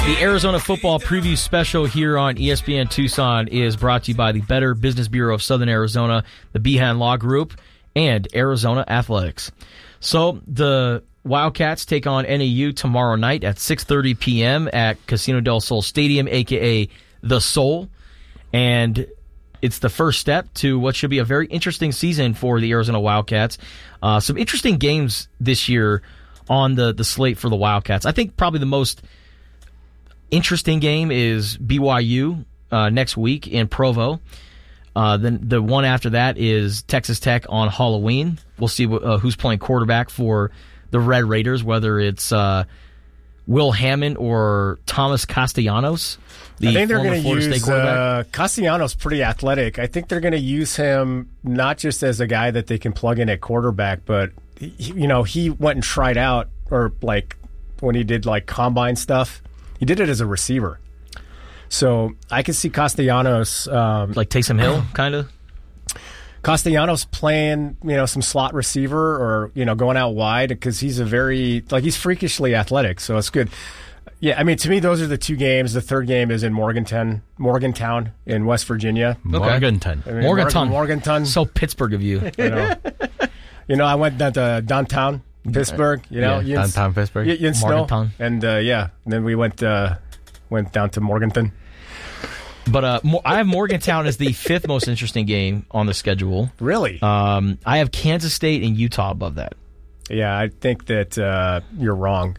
The Arizona Football Preview Special here on ESPN Tucson is brought to you by the Better Business Bureau of Southern Arizona, the Behan Law Group, and Arizona Athletics. So the Wildcats take on NAU tomorrow night at 6:30 p.m. at Casino del Sol Stadium, a.k.a. The Sol. And it's the first step to what should be a very interesting season for the Arizona Wildcats. Some interesting games this year on the slate for the Wildcats. I think probably the most interesting game is BYU next week in Provo. Then the one after that is Texas Tech on Halloween. We'll see who's playing quarterback for the Red Raiders, whether it's Will Hammond or Thomas Castellanos. I think they're going to use Castellanos pretty athletic. I think they're going to use him not just as a guy that they can plug in at quarterback, but he went and tried out, or like when he did like combine stuff, he did it as a receiver. So I can see Castellanos like Taysom Hill kind of. Castellanos playing, some slot receiver or, going out wide because he's he's freakishly athletic. So it's good. Yeah, I mean, to me, those are the two games. The third game is in Morgantown in West Virginia. Okay. Morgantown. So Pittsburgh of you. I went down to downtown Pittsburgh. Downtown Pittsburgh. Morgantown. And then we went down to Morgantown. But I have Morgantown as the fifth most interesting game on the schedule. Really? I have Kansas State and Utah above that. Yeah, I think that you're wrong.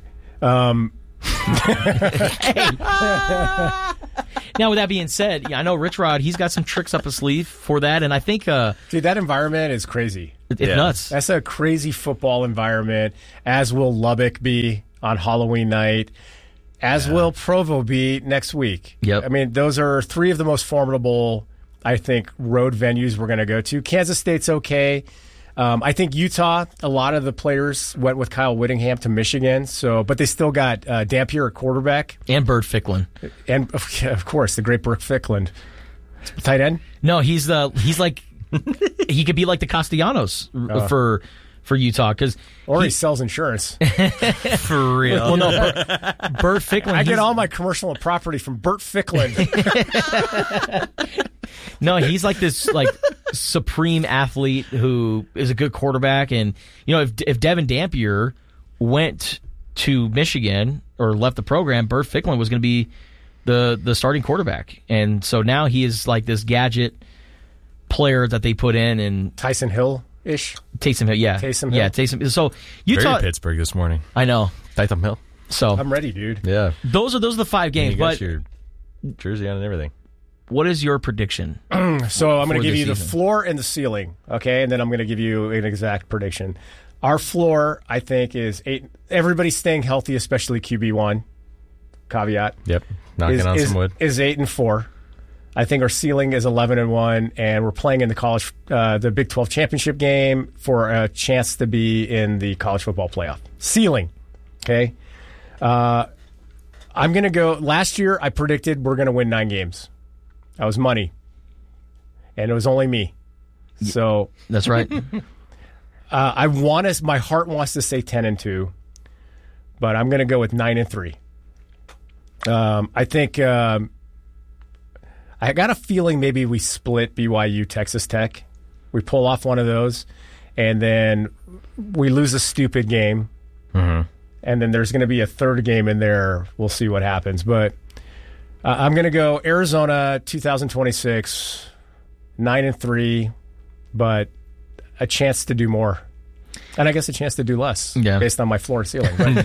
Now, with that being said, I know Rich Rod, he's got some tricks up his sleeve for that, and I think... Dude, that environment is crazy. It's nuts. That's a crazy football environment, as will Lubbock be on Halloween night, as will Provo be next week. Yep. I mean, those are three of the most formidable, I think, road venues we're going to go to. Kansas State's okay. I think Utah, a lot of the players went with Kyle Whittingham to Michigan, but they still got Dampier at quarterback. And Burt Ficklin. And, of course, the great Burt Ficklin. Tight end? No, he's like, he could be like the Castellanos for Utah. Or he sells insurance. For real. Well, no, Burt Ficklin. I get all my commercial and property from Burt Ficklin. No, he's like this supreme athlete who is a good quarterback. And, if Devin Dampier went to Michigan or left the program, Burt Ficklin was going to be the starting quarterback. And so now he is like this gadget player that they put in. And Tyson Hill-ish? Taysom Hill, yeah. Taysom Hill. Yeah, Taysom. So Utah... Very Pittsburgh this morning. I know. Taysom Hill. So I'm ready, dude. Yeah. Those are the 5 games. You got your jersey on and everything. What is your prediction? So I'm going to give you season? the floor and the ceiling, okay? And then I'm going to give you an exact prediction. Our floor, I think, is 8. Everybody's staying healthy, especially QB1. Caveat. Yep. Knocking on some wood. Is 8-4. I think our ceiling is 11-1, and we're playing in the Big 12 championship game for a chance to be in the college football playoff. Ceiling, okay? I'm going to go. Last year, I predicted we're going to win 9 games. That was money, and it was only me. So that's right. My heart wants to say 10-2, but I'm going to go with 9-3. I think. I got a feeling maybe we split BYU Texas Tech. We pull off one of those, and then we lose a stupid game. Mm-hmm. And then there's going to be a third game in there. We'll see what happens. But I'm going to go Arizona 2026, 9-3, but a chance to do more. And I guess a chance to do less based on my floor ceiling. But.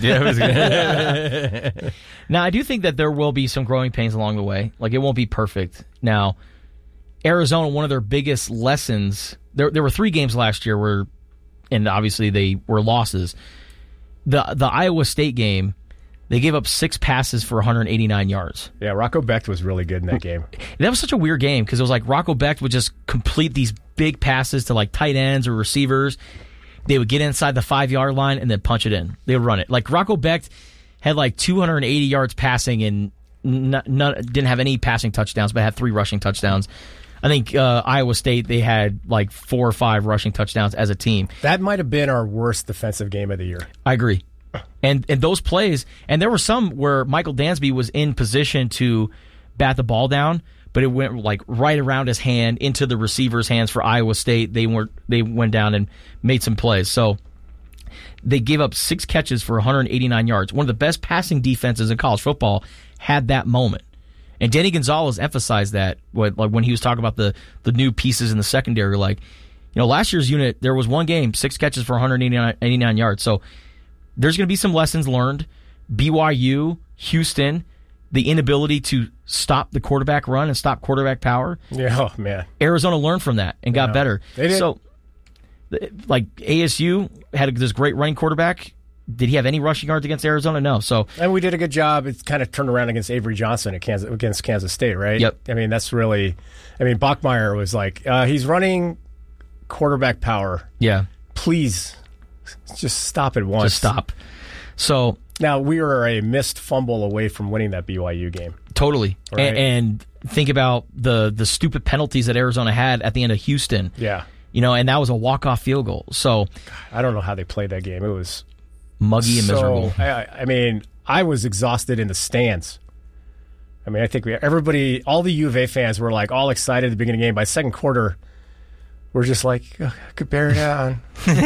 Now, I do think that there will be some growing pains along the way. Like, it won't be perfect. Now, Arizona, one of their biggest lessons, there were 3 games last year and obviously they were losses. The Iowa State game, they gave up 6 passes for 189 yards. Yeah, Rocco Becht was really good in that game. That was such a weird game because it was like Rocco Becht would just complete these big passes to like tight ends or receivers. They would get inside the 5-yard line and then punch it in. They would run it. Like Rocco Becht had like 280 yards passing and didn't have any passing touchdowns, but had 3 rushing touchdowns. I think Iowa State, they had like 4 or 5 rushing touchdowns as a team. That might have been our worst defensive game of the year. I agree. And those plays, and there were some where Michael Dansby was in position to bat the ball down, but it went like right around his hand into the receiver's hands for Iowa State. They went down and made some plays. So they gave up 6 catches for 189 yards. One of the best passing defenses in college football had that moment. And Danny Gonzalez emphasized that when he was talking about the new pieces in the secondary. Like, last year's unit, there was one game, 6 catches for 189 yards. So there's going to be some lessons learned. BYU, Houston, the inability to stop the quarterback run and stop quarterback power. Yeah, oh, man. Arizona learned from that and got better. They did. So, like, ASU had this great running quarterback. Did he have any rushing yards against Arizona? No. And we did a good job. It's kind of turned around against Avery Johnson against Kansas State, right? Yep. That's really... Bachmeier was like, he's running quarterback power. Yeah. Please, just stop it once. Just stop. So... Now, we were a missed fumble away from winning that BYU game. Totally. Right? And think about the stupid penalties that Arizona had at the end of Houston. Yeah. And that was a walk-off field goal. So... I don't know how they played that game. It was... muggy and miserable. I was exhausted in the stands. I think everybody, all the U of A fans were like all excited at the beginning of the game. By second quarter, we're just like, I could bear down.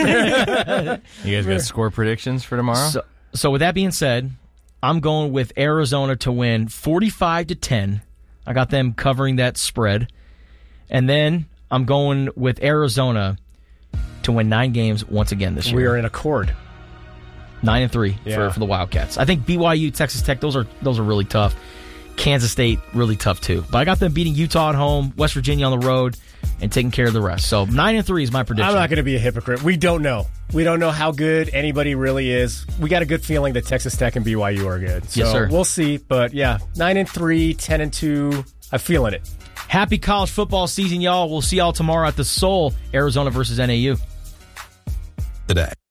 You guys got score predictions for tomorrow? So with that being said, I'm going with Arizona to win 45-10. I got them covering that spread. And then I'm going with Arizona to win 9 games once again this year. We are in accord. 9-3 for the Wildcats. I think BYU, Texas Tech, those are really tough. Kansas State, really tough too. But I got them beating Utah at home, West Virginia on the road, and taking care of the rest. So 9-3 is my prediction. I'm not going to be a hypocrite. We don't know. We don't know how good anybody really is. We got a good feeling that Texas Tech and BYU are good. So yes, sir. We'll see. But yeah, 9-3, 10-2. I'm feeling it. Happy college football season, y'all. We'll see y'all tomorrow at the Soul, Arizona versus NAU. Today.